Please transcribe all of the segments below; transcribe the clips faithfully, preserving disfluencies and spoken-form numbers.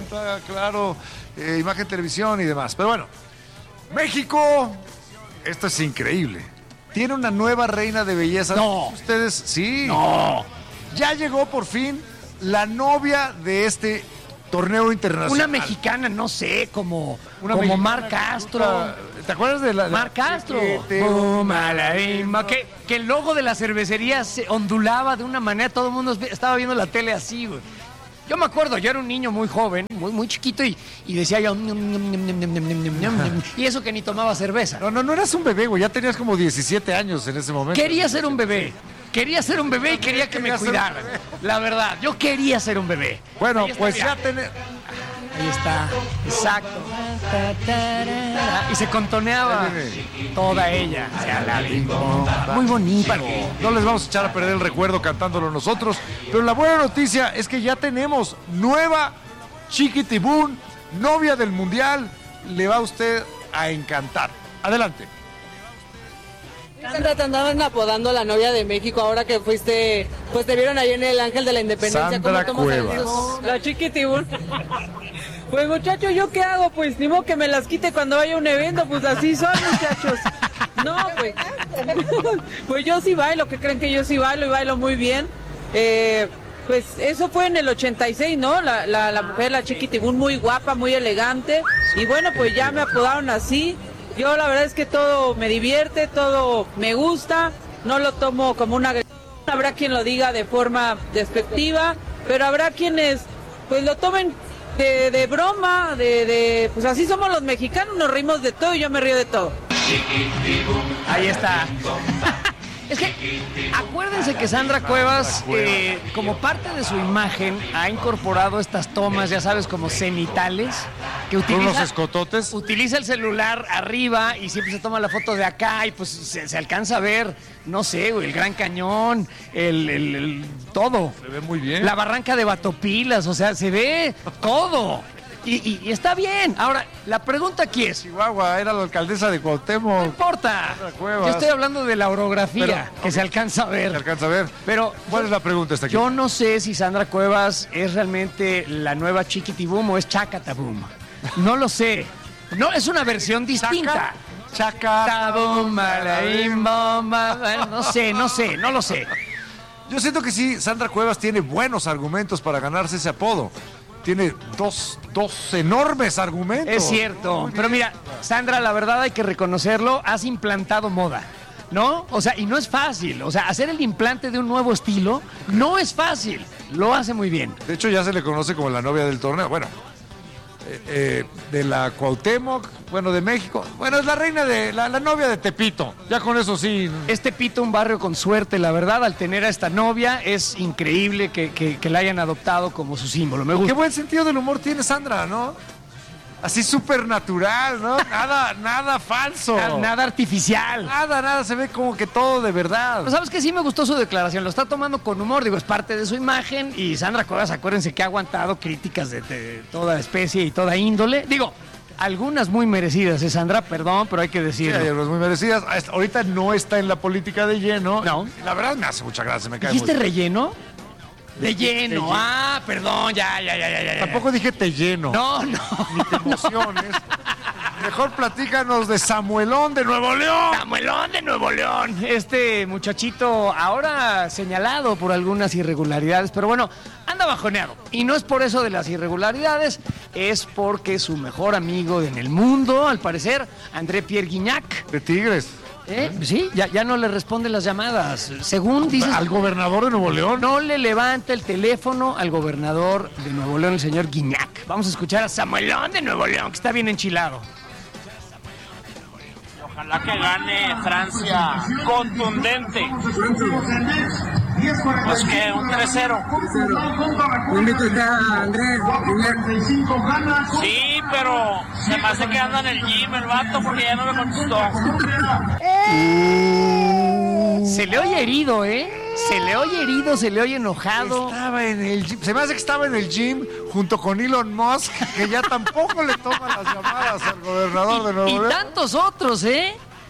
Pauta, claro, eh, Imagen Televisión y demás. Pero bueno, México, esto es increíble. Tiene una nueva reina de belleza. No. Ustedes, sí. No. Ya llegó por fin la novia de este torneo internacional. Una mexicana, no sé, como, Una como mexicana Mar Castro. ¿Te acuerdas de la? de Mar la- Castro. que te- Boom, a la bimba. Que, que el logo de la cervecería se ondulaba de una manera, todo el mundo estaba viendo la tele así, güey. Yo me acuerdo, yo era un niño muy joven, muy, muy chiquito, y, y decía yo, "Ñam, ñam, ñam, ñam, ñam, ñam, ñam, ñam, ñam", y eso que ni tomaba cerveza. No, no, no eras un bebé, güey. Ya tenías como diecisiete años en ese momento. Quería ser un bebé. Quería ser un bebé y quería que me Quería ser un cuidaran. bebé. La verdad, yo quería ser un bebé. Bueno, Ahí está, pues mira. ya tenemos. Ahí está, exacto. Y se contoneaba Ahí viene. toda ella. O sea, la bimba. Muy bonita. No les vamos a echar a perder el recuerdo cantándolo nosotros, pero la buena noticia es que ya tenemos nueva Chiquitibum, novia del Mundial. Le va a usted a encantar. Adelante. Sandra, te andaban apodando la novia de México ahora que fuiste, pues te vieron ahí en el Ángel de la Independencia. Sandra ¿Cómo tomas Cuevas. eso? La chiquitibún. Pues muchachos, ¿yo qué hago? Pues ni modo que me las quite cuando vaya a un evento, pues así son, muchachos. No, pues. Pues yo sí bailo, ¿qué creen que yo sí bailo y bailo muy bien? Eh, pues eso fue en el ochenta y seis, ¿no? La, la, la mujer, la Chiquitibún, muy guapa, muy elegante. Y bueno, pues ya me apodaron así. Yo la verdad es que todo me divierte, todo me gusta, no lo tomo como una agresión. Habrá quien lo diga de forma despectiva, pero habrá quienes pues lo tomen de, de broma, de, de pues así somos los mexicanos, nos reímos de todo y yo me río de todo. Ahí está. Es que acuérdense que Sandra Cuevas, eh, como parte de su imagen, ha incorporado estas tomas, ya sabes, como cenitales, que Con unos utiliza, escototes. utiliza el celular arriba y siempre se toma la foto de acá y pues se, se alcanza a ver, no sé, güey, el Gran Cañón, el, el- el- todo. Se ve muy bien. La barranca de Batopilas, o sea, se ve todo. Y, y- y está bien. Ahora, la pregunta aquí es, Chihuahua, era la alcaldesa de no Cuauhtémoc. importa, Sandra Cuevas. yo estoy hablando de la orografía, Pero, que ok. se alcanza a ver. Se alcanza a ver. Pero ¿Cuál es la pregunta esta aquí? yo no sé si Sandra Cuevas es realmente la nueva Chiquitibum o es Chacatabum. No lo sé. No, es una versión distinta. Chaca. Tabum, malaim, bomba, bueno, no sé, no sé, no lo sé. Yo siento que sí, Sandra Cuevas tiene buenos argumentos para ganarse ese apodo. Tiene dos, dos enormes argumentos. Es cierto. Muy Pero bien. mira, Sandra, la verdad hay que reconocerlo, has implantado moda. ¿No? O sea, y no es fácil. O sea, hacer el implante de un nuevo estilo no es fácil. Lo hace muy bien. De hecho, ya se le conoce como la novia del torneo. Bueno, eh, eh, de la Cuauhtémoc, bueno, de México. Bueno, es la reina de, la, la novia de Tepito. Ya con eso sí. Este Pito, un barrio con suerte, la verdad, al tener a esta novia, es increíble que, que, que la hayan adoptado como su símbolo. Me Qué gusta. buen sentido del humor tiene Sandra, ¿no? Así súper natural, ¿no? Nada, nada falso. Nada, nada artificial. Nada, nada, se ve como que todo de verdad. Pero sabes que sí me gustó su declaración, lo está tomando con humor, digo, es parte de su imagen y Sandra Cuevas, acuérdense que ha aguantado críticas de, de toda especie y toda índole. Digo, algunas muy merecidas, ¿eh, Sandra? Perdón, pero hay que Sí, decirlo. hay unas muy merecidas. Hasta ahorita no está en la política de lleno. No. La verdad me hace mucha gracia, me cae ¿Dijiste muy- relleno? De de lleno. lleno. Ah, perdón, ya, ya, ya, ya, ya. Tampoco dije te lleno. No, no. Ni te emociones. Mejor platícanos de Samuelón de Nuevo León. Samuelón de Nuevo León. Este muchachito ahora señalado por algunas irregularidades, pero bueno, anda bajoneado. Y no es por eso de las irregularidades, es porque su mejor amigo en el mundo, al parecer, André Pierre Guignac, De Tigres. ¿eh? Sí, ya, ya no le responde las llamadas. Según dices, Al gobernador de Nuevo León. no le levanta el teléfono al gobernador de Nuevo León, el señor Guignac. Vamos a escuchar a Samuelón de Nuevo León, que está bien enchilado. Ojalá que gane Francia contundente. Pues que un tres cero. No invito a Andrés. Sí, pero se me hace que anda en el gym el vato porque ya no me contestó. Se le oye herido, ¿eh? Se le oye herido, se le oye enojado. Estaba en el gym. Se me hace que estaba en el gym junto con Elon Musk, que ya tampoco le toma las llamadas al gobernador de Nuevo Y León. tantos otros, ¿eh?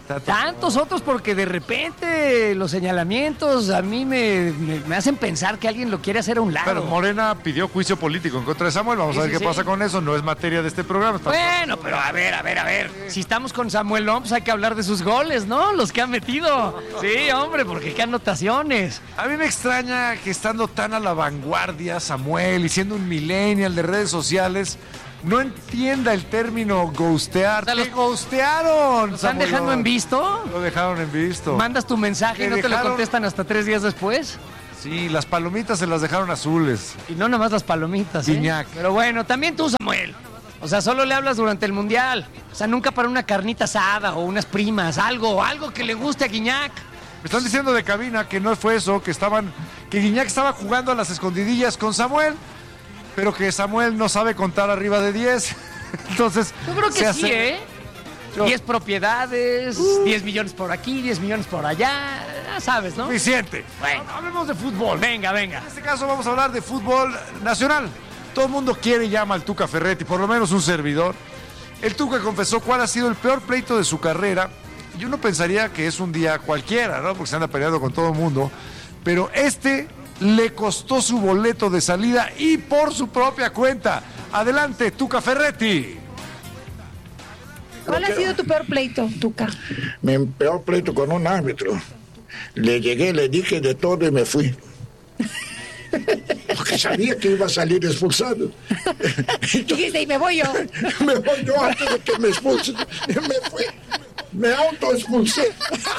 Tantos otros porque de repente los señalamientos a mí me, me, me hacen pensar que alguien lo quiere hacer a un lado. Pero Morena pidió juicio político en contra de Samuel. Vamos Sí, a ver sí, qué sí. pasa con eso. No es materia de este programa. Estamos- Bueno, pero a ver, a ver, a ver. Si estamos con Samuel López hay que hablar de sus goles, ¿no? Los que ha metido. Sí, hombre, porque qué anotaciones. A mí me extraña que estando tan a la vanguardia Samuel y siendo un millennial de redes sociales no entienda el término ghostear. O sea, ¿Qué los- ghostearon? ¿Lo están Samuel dejando en López? visto? Lo dejaron en visto. Mandas tu mensaje y Le no te lo dejaron- contestan hasta tres días después. Sí, las palomitas se las dejaron azules. Y no nomás las palomitas, ¿eh? Guiñac. Pero bueno, también tú, Samuel. O sea, solo le hablas durante el Mundial. O sea, nunca para una carnita asada o unas primas, algo, algo que le guste a Guiñac. Me están diciendo de cabina que no fue eso, que estaban, que Guiñac estaba jugando a las escondidillas con Samuel, pero que Samuel no sabe contar arriba de diez. Entonces, Yo creo se que sí, hace- ¿eh? Yo- diez propiedades, diez millones por aquí, diez millones por allá. Ya sabes, ¿no? Suficiente. Bueno. Hablemos de fútbol. Venga, venga. En este caso vamos a hablar de fútbol nacional. Todo el mundo quiere y llama al Tuca Ferretti, por lo menos un servidor. El Tuca confesó cuál ha sido el peor pleito de su carrera. Y uno pensaría que es un día cualquiera, ¿no? Porque se anda peleando con todo el mundo. Pero este le costó su boleto de salida y por su propia cuenta. Adelante, Tuca Ferretti. ¿Cuál ha sido tu peor pleito, Tuca? Mi peor pleito con un árbitro. Le llegué, le dije de todo y me fui. Porque sabía que iba a salir expulsado. Dijiste, y me voy yo. Me voy yo antes de que me expulsen. Me fui. Me autoexpulsé.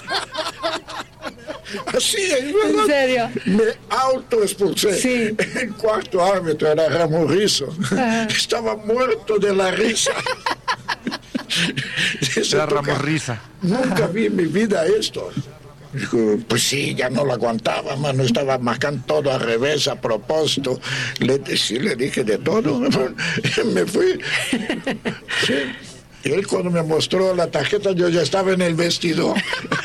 Así es, ¿verdad? ¿En serio? Me autoexpulsé. Sí. El cuarto árbitro era Ramón Rizzo. Ajá. Estaba muerto de la risa. Dice, Era Tuca, Ramos Risa. nunca vi en mi vida esto. Dijo, pues sí, ya no lo aguantaba, mano, estaba marcando todo al revés, a propósito. Le, sí, le dije de todo, me fui. Sí. Y él cuando me mostró la tarjeta, yo ya estaba en el vestidor.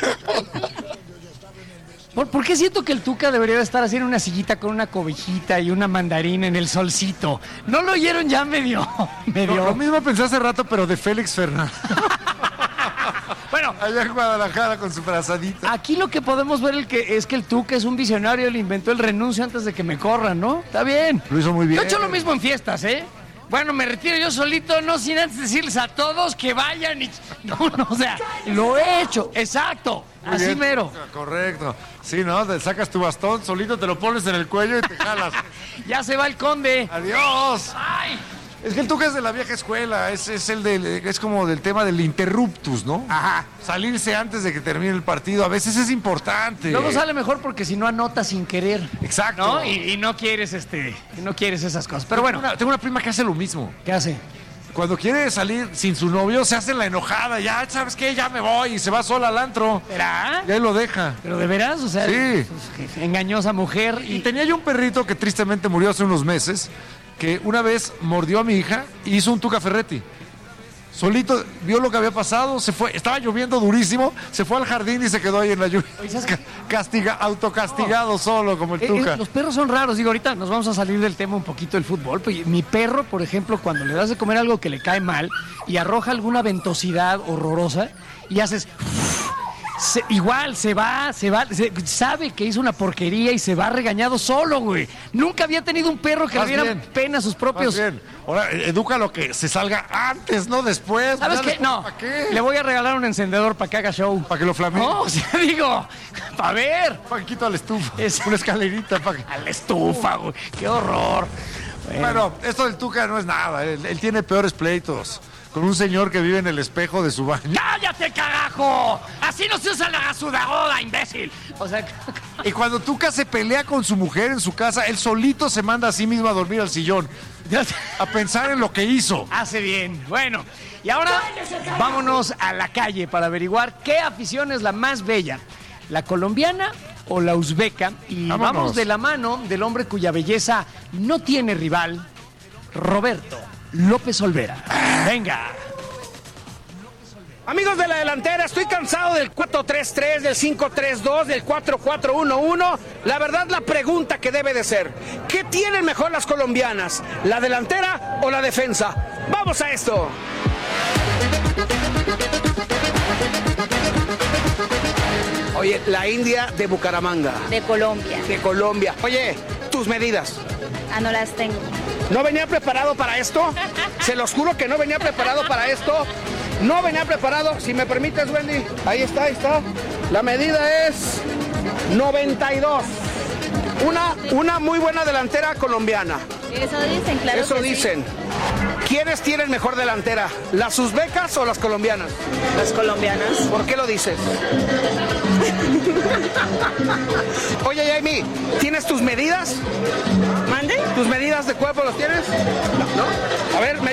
¿Por, por qué siento que el Tuca debería de estar así en una sillita con una cobijita y una mandarina en el solcito? ¿No lo oyeron ya medio? medio... Lo, lo mismo pensé hace rato, pero de Félix Fernández. Bueno, Allá en Guadalajara con su brazadita. aquí lo que podemos ver el que, es que el Tuca es un visionario, le inventó el renuncio antes de que me corran, ¿no? Está bien. Lo hizo muy bien. Yo he hecho lo mismo en fiestas, ¿eh? Bueno, me retiro yo solito, no sin antes decirles a todos que vayan y... No, no, o sea, lo he hecho, exacto, Muy así bien. mero. Correcto. Sí, ¿no? Te sacas tu bastón, solito te lo pones en el cuello y te jalas. Ya se va el conde. ¡Adiós! ¡Ay! Es que el Tuca es de la vieja escuela, es, es el del, es como del tema del interruptus, ¿no? Ajá. Salirse antes de que termine el partido, a veces es importante. Luego sale mejor porque si no anota sin querer. Exacto. ¿No? Y, y no quieres este, y no quieres esas cosas. Pero bueno, Tengo una, tengo una prima que hace lo mismo. ¿qué hace? Cuando quiere salir sin su novio, se hace la enojada. Ya, ¿sabes qué? Ya me voy y se va sola al antro. ¿Será? Y ahí lo deja. ¿Pero de veras? O sea, Sí. pues, que engañosa mujer. Y Y tenía yo un perrito que tristemente murió hace unos meses, que una vez mordió a mi hija y hizo un Tuca Ferretti. Solito vio lo que había pasado, se fue, estaba lloviendo durísimo, se fue al jardín y se quedó ahí en la lluvia. Ca- Castiga, autocastigado solo como el Eh, Tuca. eh, los perros son raros. Digo, ahorita nos vamos a salir del tema un poquito del fútbol. Pero mi perro, por ejemplo, cuando le das de comer algo que le cae mal y arroja alguna ventosidad horrorosa y haces... se- igual se va, se va, se- sabe que hizo una porquería y se va regañado solo, güey. Nunca había tenido un perro que Más le diera bien. pena a sus Más propios... bien, ahora eh, educa lo que se salga antes, no después. ¿Sabes Ya qué? después, No, ¿para qué? le voy a regalar un encendedor para que haga show. Para que lo flamee. No, o sea, digo, para ver. Paquito a la estufa. Es- Una escalerita para que... A la estufa, güey. Qué horror. Bueno, esto del Tuca no es nada. Él, él tiene peores pleitos. Con un señor que vive en el espejo de su baño. ¡Cállate, carajo! Así no se usa la gasudagoda, imbécil. O sea, Y cuando Tuca se pelea con su mujer en su casa, él solito se manda a sí mismo a dormir al sillón. A pensar en lo que hizo. hace bien. Bueno, y ahora vámonos a la calle para averiguar qué afición es la más bella, la colombiana o la uzbeca. Y Vámonos. vamos de la mano del hombre cuya belleza no tiene rival, Roberto López Olvera. Venga. Amigos de la delantera, estoy cansado del cuatro tres tres, del cinco tres dos, del cuatro cuatro uno uno. La verdad, la pregunta que debe de ser, ¿qué tienen mejor las colombianas? ¿La delantera o la defensa? ¡Vamos a esto! Oye, la India de Bucaramanga. De Colombia. De Colombia. Oye, tus medidas. Ah, no las tengo. ¿No venía preparado para esto? Se los juro que no venía preparado para esto. No venía preparado. Si me permites, Wendy. Ahí está, ahí está. La medida es noventa y dos. Una, una muy buena delantera colombiana. Eso dicen, claro. Eso que dicen. Sí. ¿Quiénes tienen mejor delantera? ¿Las uzbecas o las colombianas? Las colombianas. ¿Por qué lo dices? Oye, Jamie, ¿tienes tus medidas? ¿Mande? ¿Tus medidas de cuerpo los tienes? No. A ver, me